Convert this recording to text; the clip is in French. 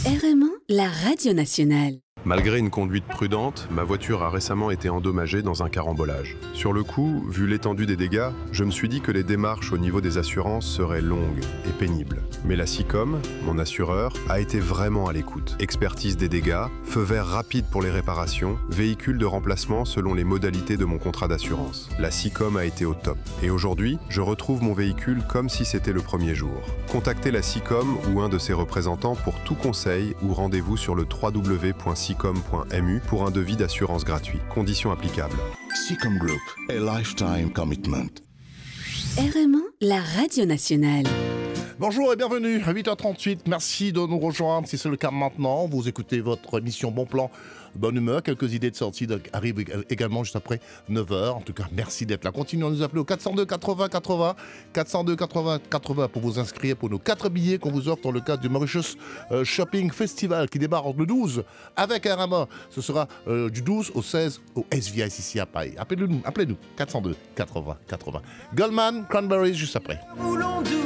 RMA, la radio nationale. Malgré une conduite prudente, ma voiture a récemment été endommagée dans un carambolage. Sur le coup, vu l'étendue des dégâts, je me suis dit que les démarches au niveau des assurances seraient longues et pénibles. Mais la SICOM, mon assureur, a été vraiment à l'écoute. Expertise des dégâts, feu vert rapide pour les réparations, véhicule de remplacement selon les modalités de mon contrat d'assurance. La SICOM a été au top. Et aujourd'hui, je retrouve mon véhicule comme si c'était le premier jour. Contactez la SICOM ou un de ses représentants pour tout conseil ou rendez-vous sur le www.sicom.mu pour un devis d'assurance gratuit. Conditions applicables. SICOM Group, a lifetime commitment. RMA, la radio nationale. Bonjour et bienvenue à 8h38. Merci de nous rejoindre. Si c'est le cas maintenant, vous écoutez votre émission Bon Plan, Bonne Humeur. Quelques idées de sortie arrivent également juste après 9h. En tout cas, merci d'être là. Continuez à nous appeler au 402 80 80. 402 80 80 pour vous inscrire pour nos 4 billets qu'on vous offre dans le cadre du Mauritius Shopping Festival qui démarre le 12 avec RMA. Ce sera du 12 au 16 au SVIS ici à Paris. Appelez-nous 402 80 80. Goldman, Cranberries juste après. Voulons-nous